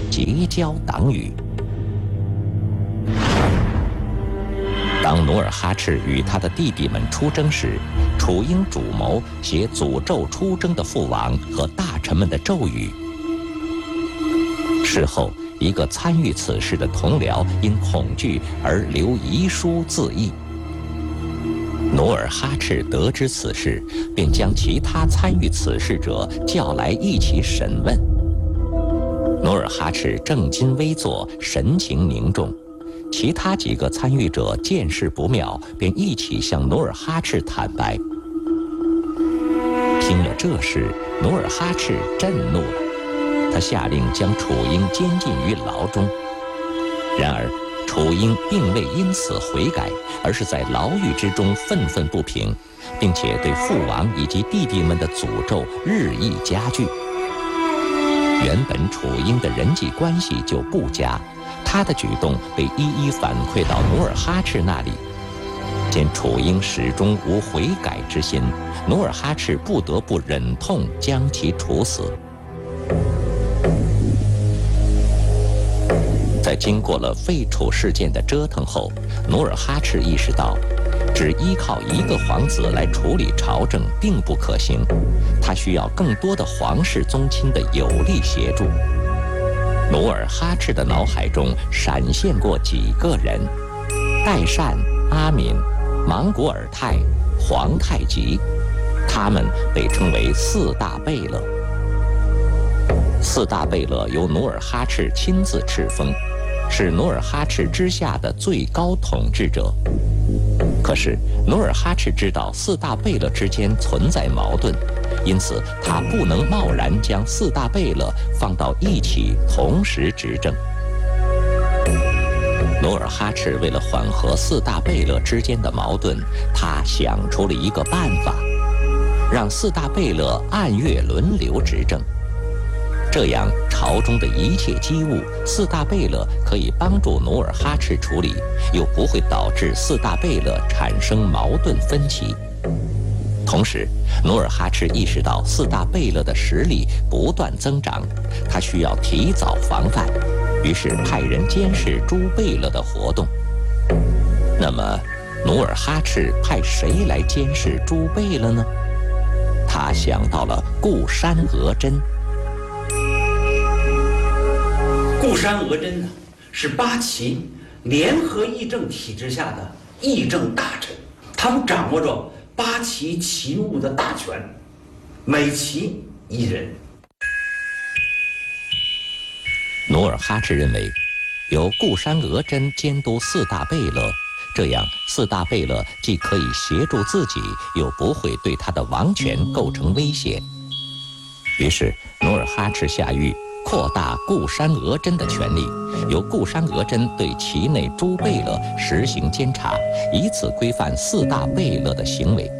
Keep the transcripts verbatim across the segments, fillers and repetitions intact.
结交党羽。当努尔哈赤与他的弟弟们出征时，楚英主谋写诅咒出征的父王和大臣们的咒语。事后，一个参与此事的同僚因恐惧而留遗书自缢。努尔哈赤得知此事，便将其他参与此事者叫来一起审问。努尔哈赤正襟危坐，神情凝重。其他几个参与者见势不妙，便一起向努尔哈赤坦白。听了这事，努尔哈赤震怒了，他下令将楚英监禁于牢中。然而，楚英并未因此悔改，而是在牢狱之中愤愤不平，并且对父王以及弟弟们的诅咒日益加剧。原本楚英的人际关系就不佳，他的举动被一一反馈到努尔哈赤那里。见楚英始终无悔改之心，努尔哈赤不得不忍痛将其处死。在经过了废楚事件的折腾后，努尔哈赤意识到，只依靠一个皇子来处理朝政并不可行，他需要更多的皇室宗亲的有力协助。努尔哈赤的脑海中闪现过几个人：代善、阿敏、莽古尔泰、皇太极，他们被称为四大贝勒。四大贝勒由努尔哈赤亲自敕封，是努尔哈赤之下的最高统治者。可是努尔哈赤知道四大贝勒之间存在矛盾，因此他不能贸然将四大贝勒放到一起同时执政。努尔哈赤为了缓和四大贝勒之间的矛盾，他想出了一个办法，让四大贝勒按月轮流执政。这样，朝中的一切机务，四大贝勒可以帮助努尔哈赤处理，又不会导致四大贝勒产生矛盾分歧。同时，努尔哈赤意识到四大贝勒的实力不断增长，他需要提早防范，于是派人监视诸贝勒的活动。那么，努尔哈赤派谁来监视诸贝勒呢？他想到了固山额真。 固山额真呢，是八旗联合议政体制下的议政大臣，他们掌握着八旗旗务的大权，每旗一人。 努尔哈赤认为，由固山额真监督四大贝勒，这样四大贝勒既可以协助自己，又不会对他的王权构成威胁。于是，努尔哈赤下谕扩大固山额真的权力，由固山额真对旗内诸贝勒实行监察，以此规范四大贝勒的行为。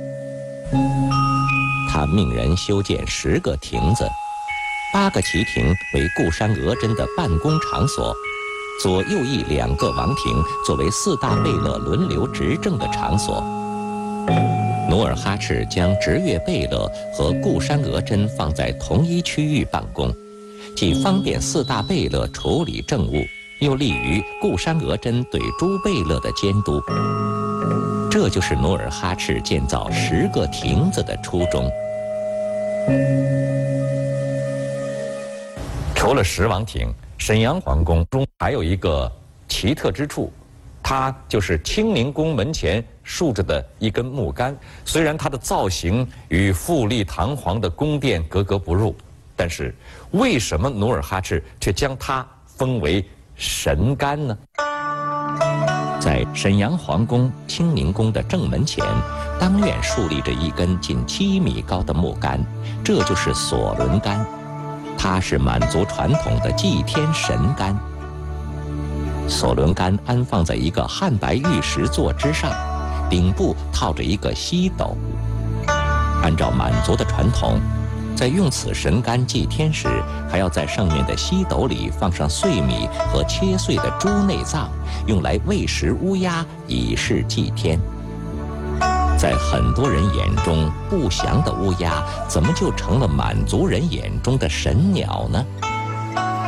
他命人修建十个亭子，八个旗亭为固山额真的办公场所，左右翼两个王庭作为四大贝勒轮流执政的场所。努尔哈赤将执月贝勒和固山额真放在同一区域办公，既方便四大贝勒处理政务，又利于固山额真对诸贝勒的监督。这就是努尔哈赤建造十个亭子的初衷。 除了十王亭，沈阳皇宫中还有一个奇特之处，它就是清宁宫门前竖着的一根木杆。虽然它的造型与富丽堂皇的宫殿格格不入，但是为什么努尔哈赤却将它封为神杆呢？ 在沈阳皇宫清宁宫的正门前，当院竖立着一根近七米高的木杆，这就是索伦杆，它是满族传统的祭天神杆。索伦杆安放在一个汉白玉石座之上，顶部套着一个锡斗。按照满族的传统，在用此神杆祭天时，还要在上面的锡斗里放上碎米和切碎的猪内脏，用来喂食乌鸦，以示祭天。在很多人眼中，不祥的乌鸦怎么就成了满族人眼中的神鸟呢？